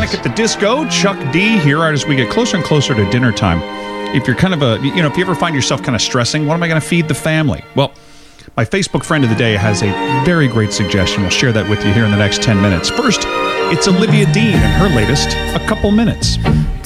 Back at the disco, Chuck D here as we get closer and closer to dinner time. If you're kind of if you ever find yourself kind of stressing, what am I going to feed the family? Well, my Facebook friend of the day has a very great suggestion. We'll share that with you here in the next 10 minutes. First, it's Olivia Dean and her latest, A Couple Minutes.